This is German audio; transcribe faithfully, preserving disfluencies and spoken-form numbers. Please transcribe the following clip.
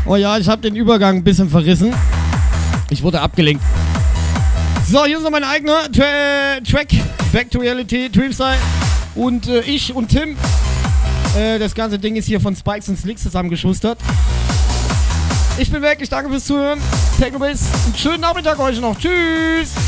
Oh ja, ich habe den Übergang ein bisschen verrissen. Ich wurde abgelenkt. So, hier ist noch mein eigener Tra- Track. Back to Reality, Dreamstyle. Und äh, ich und Tim. Äh, das ganze Ding ist hier von Spikes und Slicks zusammengeschustert. Ich bin weg, ich danke fürs Zuhören. Technobase, einen schönen Nachmittag euch noch. Tschüss.